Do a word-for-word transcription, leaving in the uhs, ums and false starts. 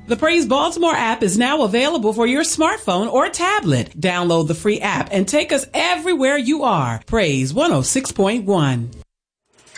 The Praise Baltimore app is now available for your smartphone or tablet. Download the free app and take us everywhere you are. Praise one oh six point one.